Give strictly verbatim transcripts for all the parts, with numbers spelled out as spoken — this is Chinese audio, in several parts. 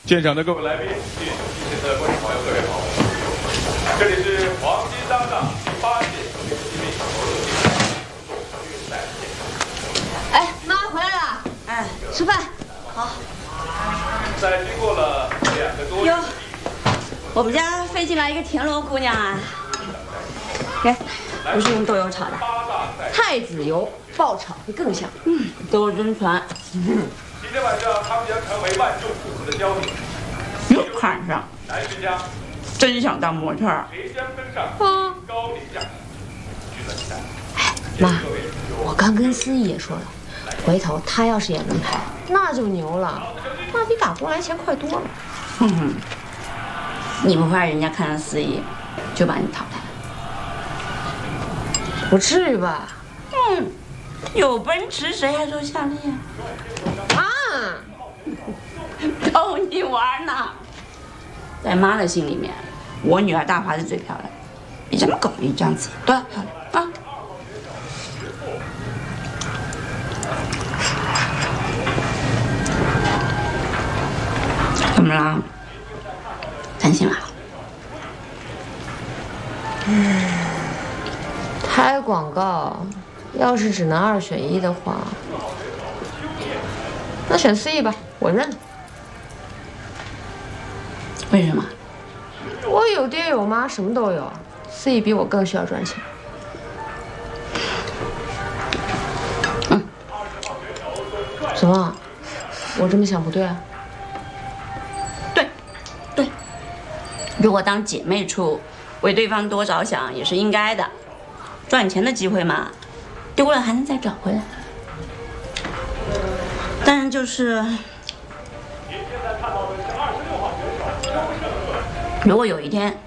现场的各位来宾，现场的观众朋友，各位好，这里是黄金搭档第八届吉林手运赛。 哎，妈回来了，哎，吃饭。好。 在经过了两个多月， 我们家飞进来一个田螺姑娘啊，给，不是用豆油炒的， 太子油爆炒会更香。 嗯，给我真传。 嗯。今天晚上他们将成为万众瞩目的焦点。 又看上， 男学家真想当模特儿。 谁将登上高龄奖剧本赛？ 哎，妈，我刚跟思怡也说了，回头她要是也能拍，那就牛了，那比打工来钱快多了。 哼哼，你不怕人家看上思怡就把你淘汰了？ 不至于吧？ 嗯，有奔驰谁还说夏利啊？ 妈， 逗你玩呢。在妈的心里面，我女儿大华是最漂亮，比咱们狗一这样子都要漂亮啊！怎么了？担心了？ 嗯，拍广告要是只能二选一的话，那选思怡吧，我认了。 为什么？ 我有爹有妈，什么都有。思怡比我更需要赚钱。 嗯。 什么？我这么想不对啊？ 对，对。如果当姐妹处，为对方多着想也是应该的。赚钱的机会嘛，丢了还能再找回来。当然就是。如果有一天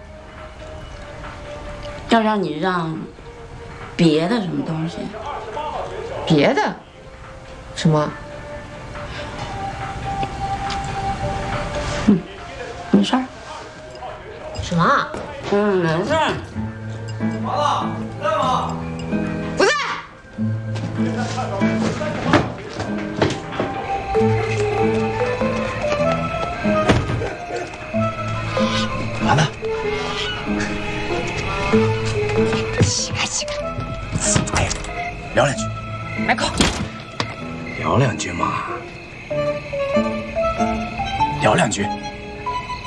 要让你让别的什么东西， 别的什么？ 嗯，没事儿。 什么？ 嗯，没事儿。 麻辣在吗？ 不在。 完了， 起开起开！ 哎呀，聊两句。 买口。 聊两句嘛，聊两句。